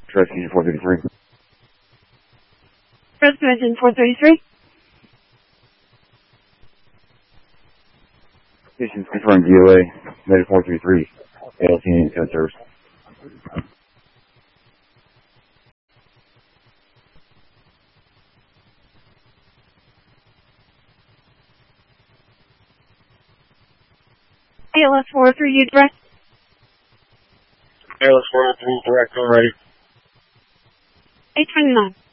Rescue 433. Rescue Engine 433. Stations confirmed DOA, Medic 433, ALT and code service. ALS 403, you direct. ALS 403, direct, already. 829.